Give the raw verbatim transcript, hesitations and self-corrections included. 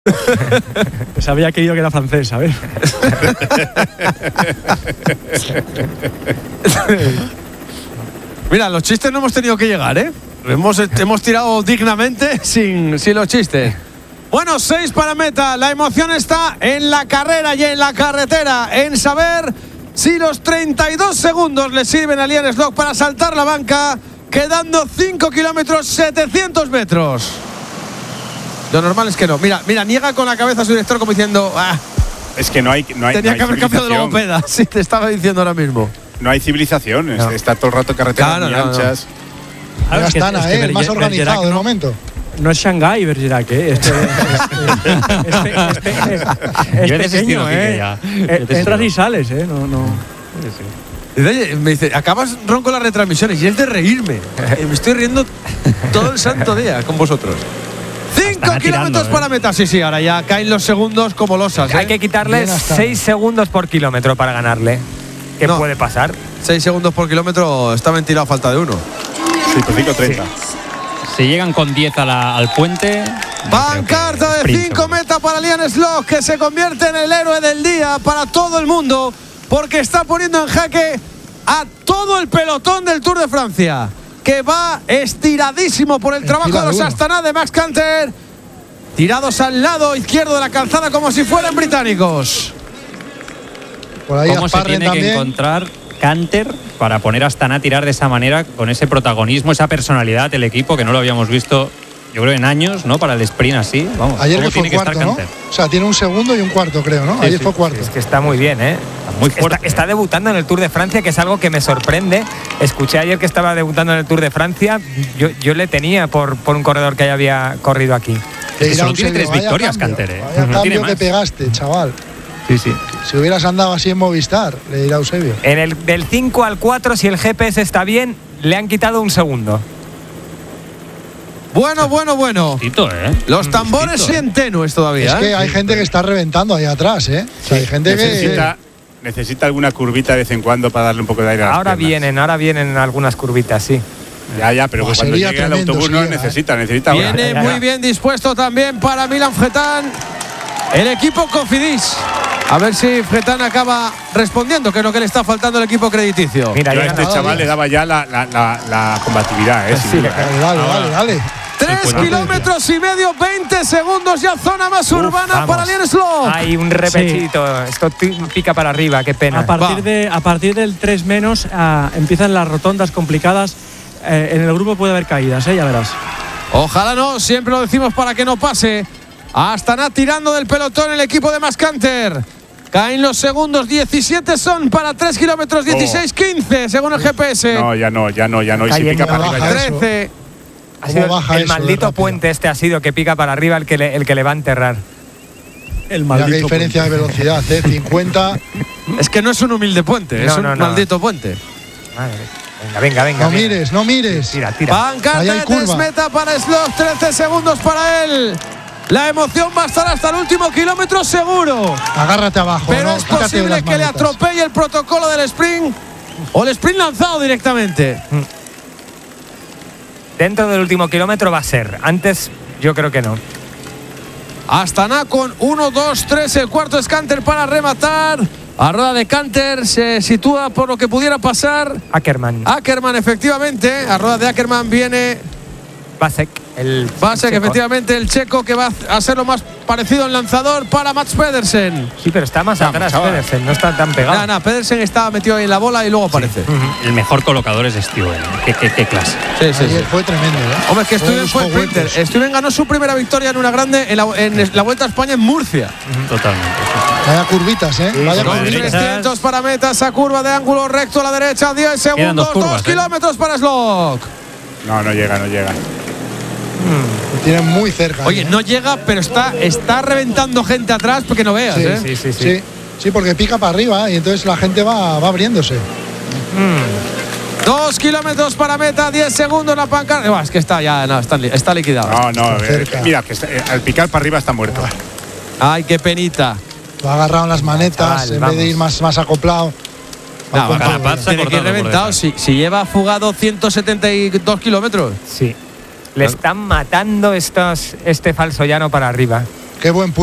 Pues había querido que era francés, ¿sabes? Mira, los chistes no hemos tenido que llegar, ¿eh? Hemos, hemos tirado dignamente sin, sin los chistes. Bueno, seis para meta. La emoción está en la carrera y en la carretera, en saber si los treinta y dos segundos le sirven a Lian Sloch para saltar la banca, quedando cinco kilómetros, setecientos metros. Lo normal es que no. Mira, mira, niega con la cabeza a su director como diciendo, ah, es que no hay, no hay tenía no hay que haber cambiado de logopeda. Sí, te estaba diciendo ahora mismo. No hay civilización, No. está todo el rato carreteras Claro, muy no, no. anchas. Claro, es que- Astana, es que ¿eh? El más Berger- organizado Bergerac de no- momento. No es Shanghái, Bergerac, ¿eh? Este, este, este, este, es, es Yo he desistido, pequeño, Quique, ¿eh? ya. Eh, Yo he desistido. Entras y sales, ¿eh? No, no. Dice, oye, me dice, acabas ronco las retransmisiones y es de reírme. Eh, Me estoy riendo todo el santo día con vosotros. Cinco Están kilómetros tirando, ¿eh? para meta. Sí, sí, ahora ya caen los segundos como losas. ¿eh? Hay que quitarle Bien hasta- seis segundos por kilómetro para ganarle. ¿Qué No. puede pasar? Seis segundos por kilómetro está ventilado a falta de uno. Sí, pues cinco treinta. Si llegan con diez a la- al puente. Pancarta de sprint cinco seguro. meta para Lian Sloch, que se convierte en el héroe del día para todo el mundo, porque está poniendo en jaque a todo el pelotón del Tour de Francia, que va estiradísimo por el En trabajo fila de de los uno. Astana de Max Canter, tirados al lado izquierdo de la calzada como si fueran británicos. Por ahí ¿Cómo se Asparren tiene que también. encontrar Canter para poner a Astana a tirar de esa manera, con ese protagonismo, esa personalidad del equipo que no lo habíamos visto, yo creo, en años, ¿no? Para el sprint así. Vamos, Ayer ¿cómo que fue tiene que estar cuarto, ¿no? Canter? O sea, tiene un segundo y un cuarto, creo, ¿no? Sí, Ayer sí. fue cuarto. Es que está muy bien, ¿eh? Muy Está, fuerte. está debutando en el Tour de Francia, que es algo que me sorprende. Escuché ayer que estaba debutando en el Tour de Francia. Yo, yo le tenía por, por un corredor que ya había corrido aquí. Que que irá solo un tiene serio, tres vaya victorias, cambio, Canter, ¿eh? Vaya No tiene cambio que más. pegaste, chaval. Sí, sí. Si hubieras andado así en Movistar, le dirá Eusebio. En el del cinco al cuatro, si el G P S está bien, le han quitado un segundo. Bueno, bueno, bueno. Tito, ¿eh? Los tambores Justito, ¿eh? siguen tenues todavía. Es que ¿eh? hay gente que está reventando ahí atrás, ¿eh? O sea, hay gente Necesita, necesita alguna curvita de vez en cuando para darle un poco de aire a las Ahora piernas. vienen, ahora vienen algunas curvitas, sí. Ya, ya, pero Buah, cuando sería llegue el tremendo autobús si no llega, necesita, necesita ahora. Viene ya, muy ya. bien dispuesto también para Milan Fretán, el equipo Cofidis. A ver si Fretán acaba respondiendo, que es lo que le está faltando al equipo crediticio. Mira, Yo a llegan este a- chaval le daba ya la, la, la, la combatividad, ¿eh? Sin Sí, duda, ¿eh? que… Dale, dale, dale. Tres Bueno, kilómetros y medio, veinte segundos ya zona más urbana vamos. para Lian Sloch. Hay un repechito. Esto ti- pica para arriba, qué pena. A partir, Va. de, a partir del tres menos ah, empiezan las rotondas complicadas. Eh, en el grupo puede haber caídas, ¿eh? Ya verás. Ojalá no, siempre lo decimos para que no pase. Astana tirando del pelotón el equipo de Mascanter. Caen los segundos, diecisiete son para tres kilómetros, dieciséis quince según el G P S. No, ya no, ya no, ya no. Y si Cayendo pica para arriba baja ya. eso. trece. Ha sido ¿Cómo baja el eso de maldito rápido? puente este ha sido que pica para arriba el que le, el que le va a enterrar. El Mira qué maldito. diferencia de velocidad, ¿eh? cincuenta. Es que no es un humilde puente, es No, un no, no. maldito puente. Madre. Venga, venga, venga. No venga. mires, no mires. Tira, tira. Pancarta Ahí hay de curva. tres meta para Sloch, trece segundos para él. La emoción va a estar hasta el último kilómetro seguro. Agárrate abajo, Pero ¿no? es Quítate posible las que le maletas. atropelle el protocolo del sprint o el sprint lanzado directamente. Dentro del último kilómetro va a ser. Antes, yo creo que no. Astana con uno, dos, tres, el cuarto es Canter para rematar. A rueda de Canter se sitúa por lo que pudiera pasar Ackerman. Ackerman, efectivamente. A rueda de Ackerman viene Vasek. El Vasek, checo. efectivamente, el checo que va a ser lo más parecido al lanzador para Mats Pedersen. Sí, pero está más Vamos, atrás, chaval. Pedersen. No está tan pegado. Nada, nada, Pedersen está metido ahí en la bola y luego aparece. El mejor colocador es Stewart. ¿eh? ¿Qué, qué, qué clase? Sí, sí, Ayer sí. fue tremendo, ¿eh? Hombre, es que Steven Todos fue los sprinter. huecos. Steven ganó su primera victoria en una grande en la, en la Vuelta a España en Murcia. Totalmente. Vaya curvitas, ¿eh? Vaya Con curvitas. trescientos para meta, esa curva de ángulo recto a la derecha, diez segundos, dos curvas, dos ¿eh? kilómetros para Sloch. No, no llega, no llega. Lo tienen muy cerca. Oye, ¿eh? no llega, pero está, está reventando gente atrás porque no veas, Sí, ¿eh? Sí, sí, sí. Sí, sí, porque pica para arriba y entonces la gente va, va abriéndose. Dos kilómetros para meta, diez segundos la pancarta. No, es que está ya, no, está, li- está liquidado. No, no, Está eh, cerca. mira, que está- eh, al picar para arriba está muerto. Ay, qué penita. Lo ha agarrado en las manetas Chaval, en vamos. vez de ir más, más acoplado. No, Con Carapaz todo. se ha tiene que ir cortado por reventado. detrás. Si, si lleva fugado ciento setenta y dos kilómetros. Sí. Le están matando estos, este falso llano para arriba. qué buen